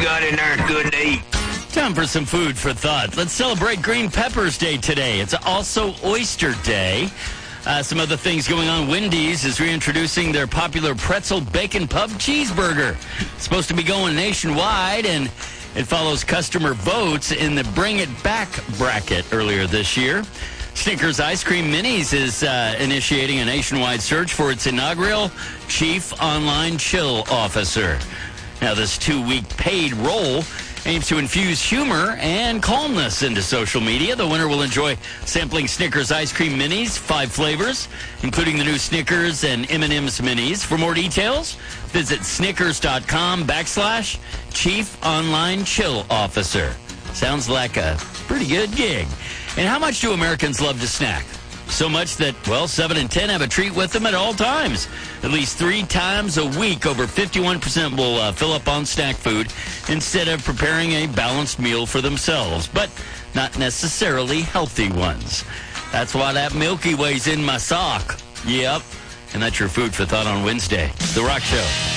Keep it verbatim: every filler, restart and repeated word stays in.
got in there good to eat? Time for some food for thought. Let's celebrate Green Peppers Day today. It's also Oyster Day. Uh, some other things going on. Wendy's is reintroducing their popular pretzel bacon pub cheeseburger. It's supposed to be going nationwide, and it follows customer votes in the Bring It Back bracket earlier this year. Snickers Ice Cream Minis is uh, initiating a nationwide search for its inaugural Chief Online Chill Officer. Now, this two-week paid role aims to infuse humor and calmness into social media. The winner will enjoy sampling Snickers Ice Cream Minis, five flavors, including the new Snickers and M and M's Minis. For more details, visit snickers.com backslash Chief Online Chill Officer. Sounds like a pretty good gig. And how much do Americans love to snack? So much that, well, seven in ten have a treat with them at all times. At least three times a week, over fifty-one percent will uh, fill up on snack food instead of preparing a balanced meal for themselves, but not necessarily healthy ones. That's why that Milky Way's in my sock. Yep. And that's your food for thought on Wednesday. The Rock Show.